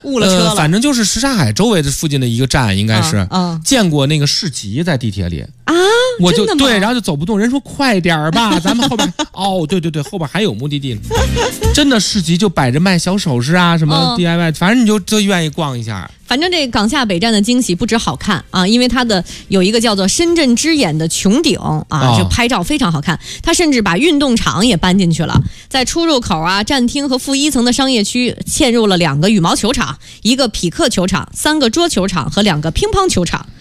误了车了。 反正就是什刹海周围的附近的一个站，应该是见过那个市集在地铁里啊， 我就真的吗？ 对，然后就走不动，人说快点吧，咱们后边哦，对对对，后边还有目的地，真的市集就摆着卖小首饰啊，什么 DIY，反正你就愿意逛一下。 反正这港下北站的惊喜不止好看啊，因为它的有一个叫做深圳之眼的穹顶啊，就拍照非常好看。它甚至把运动场也搬进去了，在出入口啊、站厅和负1层的商业区嵌入了2个羽毛球场、1个匹克球场、3个桌球场和2个乒乓球场。